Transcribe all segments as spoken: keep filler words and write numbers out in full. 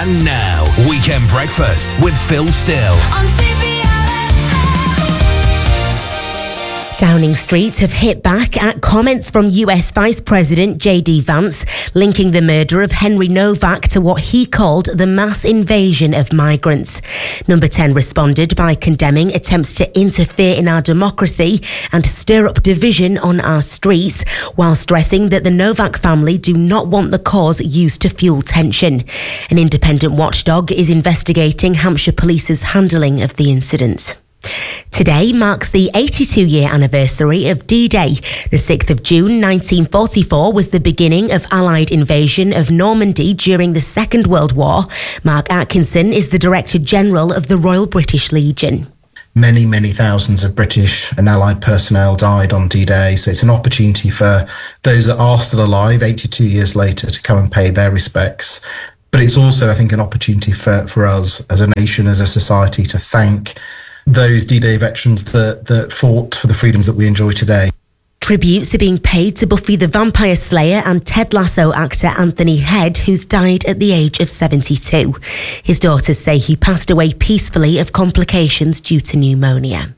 And now, Weekend Breakfast with Phil Still. On C B R F M. Downing Street have hit back at comments from U S Vice President J D Vance linking the murder of Henry Novak to what he called the mass invasion of migrants. Number ten responded by condemning attempts to interfere in our democracy and stir up division on our streets, while stressing that the Novak family do not want the cause used to fuel tension. An independent watchdog is investigating Hampshire Police's handling of the incident. Today marks the eighty-two-year anniversary of D-Day. The sixth of June nineteen forty-four was the beginning of Allied invasion of Normandy during the Second World War. Mark Atkinson is the Director General of the Royal British Legion. Many, many thousands of British and Allied personnel died on D-Day, so it's an opportunity for those that are still alive eighty-two years later to come and pay their respects. But it's also, I think, an opportunity for, for us as a nation, as a society, to thank those D-Day veterans that, that fought for the freedoms that we enjoy today. Tributes are being paid to Buffy the Vampire Slayer and Ted Lasso actor Anthony Head, who's died at the age of seventy-two. His daughters say he passed away peacefully of complications due to pneumonia.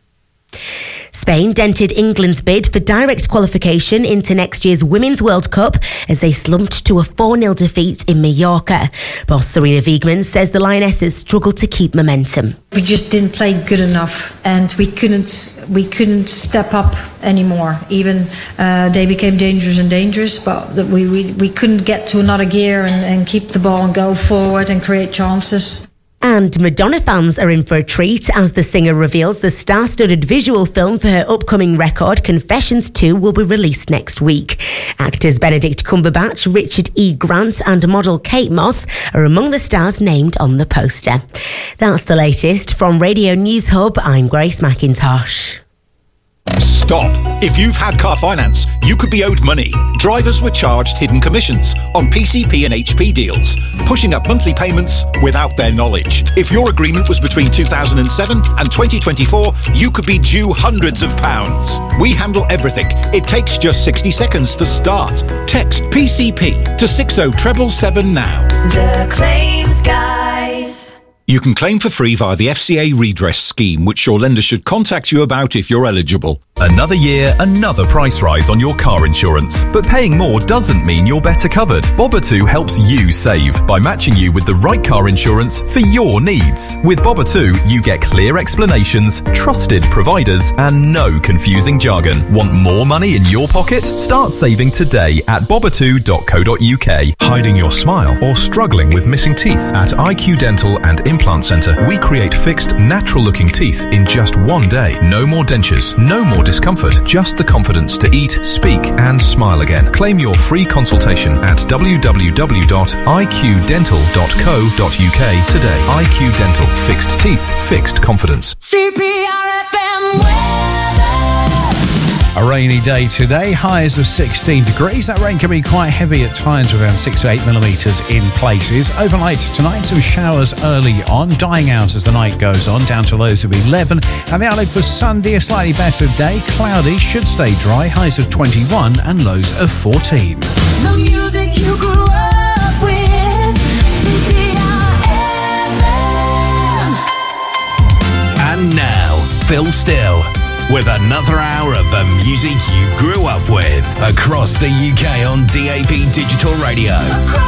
Spain dented England's bid for direct qualification into next year's Women's World Cup as they slumped to a four nil defeat in Mallorca. Boss Serena Wiegman says the Lionesses struggled to keep momentum. We just didn't play good enough, and we couldn't we couldn't step up anymore. Even uh, they became dangerous and dangerous, but we, we, we couldn't get to another gear and, and keep the ball and go forward and create chances. And Madonna fans are in for a treat as the singer reveals the star-studded visual film for her upcoming record, Confessions two, will be released next week. Actors Benedict Cumberbatch, Richard E. Grant and model Kate Moss are among the stars named on the poster. That's the latest from Radio News Hub. I'm Grace McIntosh. Stop. If you've had car finance, you could be owed money. Drivers were charged hidden commissions on P C P and H P deals, pushing up monthly payments without their knowledge. If your agreement was between two thousand seven and twenty twenty-four, you could be due hundreds of pounds. We handle everything. It takes just sixty seconds to start. Text P C P to six oh seven seven now. The Claims Guys. You can claim for free via the F C A redress scheme, which your lender should contact you about if you're eligible. Another year, another price rise on your car insurance. But paying more doesn't mean you're better covered. Boba2 helps you save by matching you with the right car insurance for your needs. With Boba2, you get clear explanations, trusted providers, and no confusing jargon. Want more money in your pocket? Start saving today at boba two dot co dot uk. Hiding your smile or struggling with missing teeth? At I Q Dental and Implant Centre, we create fixed, natural-looking teeth in just one day. No more dentures, no more discomfort, just the confidence to eat, speak and smile again. Claim your free consultation at w w w dot i q dental dot co dot uk today. I Q Dental. Fixed teeth, fixed confidence. C B R F M weather. A rainy day today, highs of sixteen degrees. That rain can be quite heavy at times, around six to eight millimetres in places. Overnight tonight, some showers early on, dying out as the night goes on, down to lows of eleven. And the outlook for Sunday, a slightly better day, cloudy, should stay dry, highs of twenty-one and lows of fourteen. The music you grew up with, C B R F M. And now, Phil Still with another hour of the music you grew up with across the U K on D A B Digital Radio.